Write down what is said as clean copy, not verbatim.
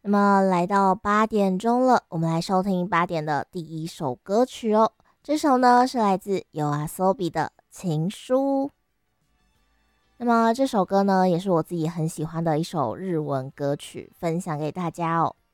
那么来到8点钟了，我们来收听8点的第一首歌曲哦。这首呢是来自 YOASOBI 的情书。那么这首歌呢也是我自己很喜欢的一首日文歌曲，分享给大家哦。